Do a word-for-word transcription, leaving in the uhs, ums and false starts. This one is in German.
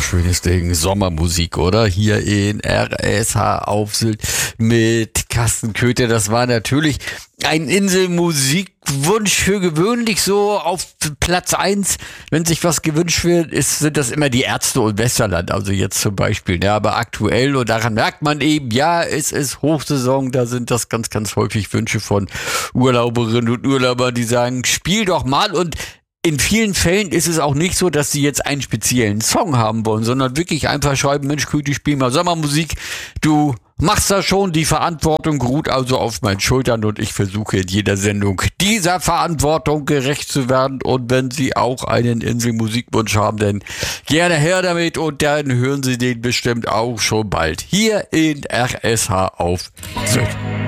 schönes Ding. Sommermusik, oder? Hier in R S H auf Sylt mit Carsten Köther. Das war natürlich ein Inselmusikwunsch für gewöhnlich so auf Platz eins. Wenn sich was gewünscht wird, ist, sind das immer die Ärzte und Westerland. Also jetzt zum Beispiel. Ja, aber aktuell, und daran merkt man eben, ja, es ist Hochsaison. Da sind das ganz, ganz häufig Wünsche von Urlauberinnen und Urlaubern, die sagen, spiel doch mal. Und in vielen Fällen ist es auch nicht so, dass sie jetzt einen speziellen Song haben wollen, sondern wirklich einfach schreiben, Mensch, Küti, spiel mal Sommermusik. Du machst da schon, die Verantwortung ruht also auf meinen Schultern und ich versuche in jeder Sendung dieser Verantwortung gerecht zu werden. Und wenn Sie auch einen Inselmusikwunsch haben, dann gerne her damit und dann hören Sie den bestimmt auch schon bald hier in R S H auf Sylt.